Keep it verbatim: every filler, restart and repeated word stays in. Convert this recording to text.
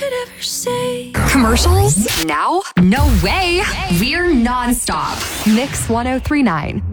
could ever say. Commercials? Now? No way. We're nonstop. Mix one oh three point nine.